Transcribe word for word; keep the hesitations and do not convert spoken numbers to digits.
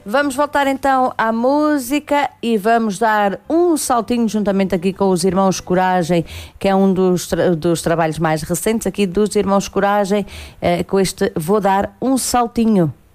Vamos voltar então à música e vamos dar um saltinho juntamente aqui com os Irmãos Coragem, que é um dos, tra- dos trabalhos mais recentes aqui dos Irmãos Coragem, eh, com este Vou Dar um Saltinho.